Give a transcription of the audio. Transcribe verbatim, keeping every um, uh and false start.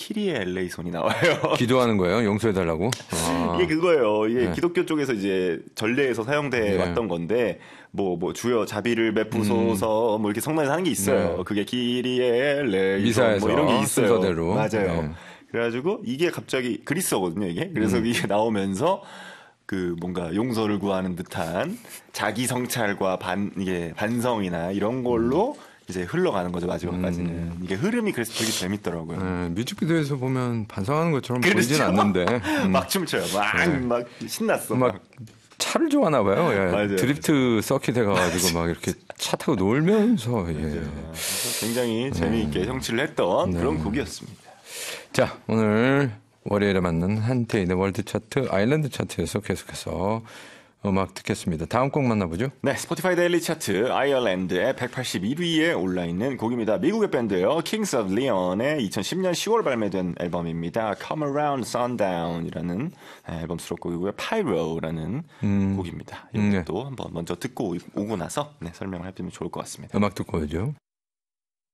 키리의 엘에이 손이 나와요. 기도하는 거예요? 용서해달라고? 아. 이게 그거예요. 이게 네. 기독교 쪽에서 이제 전례에서 사용돼 네. 왔던 건데, 뭐, 뭐, 주여 자비를 베푸소서, 음. 뭐 이렇게 성단에서 하는 게 있어요. 네. 그게 키리의 엘에이 미사에서 뭐 이런 게 있어요. 순서대로. 맞아요. 네. 그래가지고 이게 갑자기 그리스어거든요, 이게. 그래서 음. 이게 나오면서 그 뭔가 용서를 구하는 듯한 자기 성찰과 반, 이게 반성이나 이런 걸로 음. 이제 흘러가는 거죠, 마지막까지는. 음. 이게 흐름이 그래서 되게 재밌더라고요. 네, 뮤직비디오에서 보면 반성하는 것처럼 그렇죠? 보이진 않는데. 음. 막 춤을 춰요. 막, 네. 막 신났어. 막, 막 차를 좋아하나 봐요. 예. 맞아요. 드리프트 서킷에 가가지고 막 이렇게 차 타고 놀면서. 예. 굉장히 재미있게 네. 성취를 했던 네. 그런 곡이었습니다. 자, 오늘 월요일에 맞는 한태인의 월드 차트, 아일랜드 차트에서 계속해서 음악 듣겠습니다. 다음 곡 만나보죠. 네, 스포티파이 데일리 차트 아일랜드의 백팔십일 위에 올라있는 곡입니다. 미국의 밴드예요. Kings of Leon의 이천십 년 시월 발매된 앨범입니다. Come Around Sundown이라는 앨범 수록곡이고요. Pyro라는 음. 곡입니다. 이것도 네. 한번 먼저 듣고 오고 나서 네, 설명을 해드리면 좋을 것 같습니다. 음악 듣고 오죠.